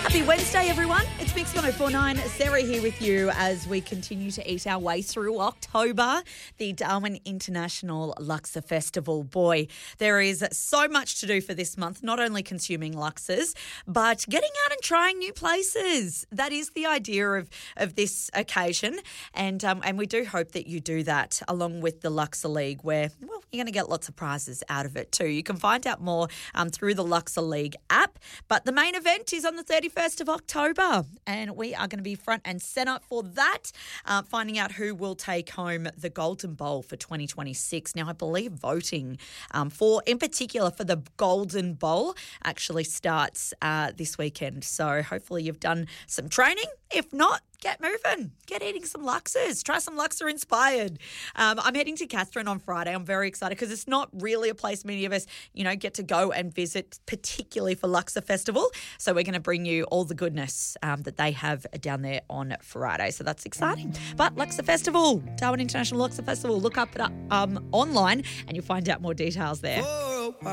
Happy Wednesday, everyone. It's Mix 1049. Sarah here with you as we continue to eat our way through October, the Darwin International Luxor Festival. Boy, there is so much to do for this month, not only consuming Luxors, but getting out and trying new places. That is the idea of this occasion. And we do hope that you do that along with the Luxor League, where, well, you're going to get lots of prizes out of it too. You can find out more through the Luxor League app. But the main event is on the 31st of October, and we are going to be front and centre for that, finding out who will take home the Golden Bowl for 2026. Now, I believe voting in particular for the Golden Bowl actually starts this weekend. So hopefully you've done some training. If not, get moving. Get eating some Luxors. Try some Luxor inspired. I'm heading to Katherine on Friday. I'm very excited because it's not really a place many of us, get to go and visit, particularly for Luxor Festival. So we're going to bring you all the goodness that they have down there on Friday. So that's exciting. But Luxor Festival, Darwin International Luxor Festival, look up it online and you'll find out more details there.